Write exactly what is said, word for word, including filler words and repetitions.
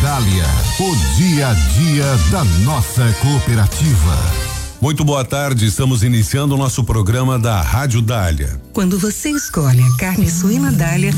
Dália, o dia a dia da nossa cooperativa. Muito boa tarde, estamos iniciando o nosso programa da Rádio Dália. Quando você escolhe a carne suína Dália,